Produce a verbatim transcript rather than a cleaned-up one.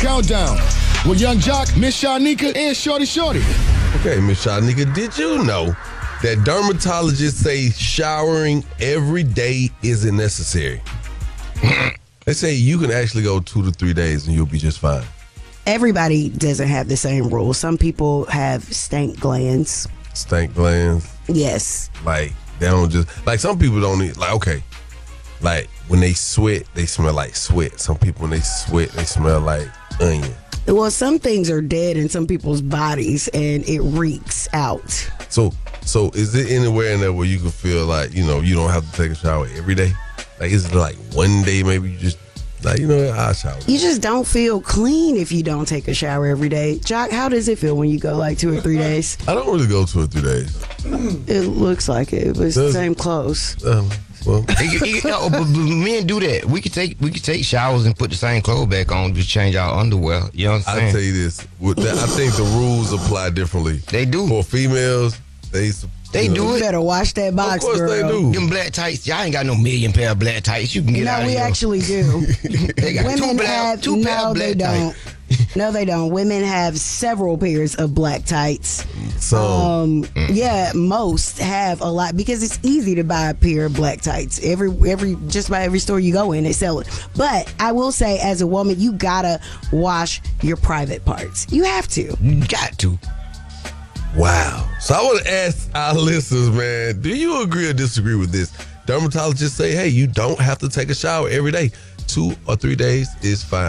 Countdown with Young Jock, Miss Shanika, and Shorty Shorty. Okay, Miss Shanika, did you know that dermatologists say showering every day isn't necessary? They say you can actually go two to three days and you'll be just fine. Everybody doesn't have the same rules. Some people have stank glands. Stank glands. Yes. Like, they don't just, like some people don't need, like, okay. Like, when they sweat, they smell like sweat. Some people, when they sweat, they smell like onion. Well, some things are dead in some people's bodies, and it reeks out. So, so is it anywhere in there where you can feel like, you know, you don't have to take a shower every day? Like, is it like one day maybe you just, like, you know, I'll shower. You just don't feel clean if you don't take a shower every day. Jock, how does it feel when you go like two or three days? I don't really go two or three days. It looks like it, but it's the same clothes. Um, well, It- it- no, but, but men do that. We could take we could take showers and put the same clothes back on, just change our underwear. You know what I'm I'll saying? tell you this. With that, I think the rules apply differently. They do. For females, they They you know, do You it. better wash that box, Of course girl. they do. Them black tights, y'all ain't got no million pair of black tights. You can get out No, of we here. actually do. They got Women two black, have two pair no, of they black don't. tights. No, they don't. Women have several pairs of black tights. So, Um, yeah, most have a lot because it's easy to buy a pair of black tights. Every every just about every store you go in, they sell it. But I will say, as a woman, you gotta wash your private parts. You have to. You got to. wow. So I want to ask our listeners, man, do you agree or disagree with this? Dermatologists say, hey, you don't have to take a shower every day. Two or three days is fine.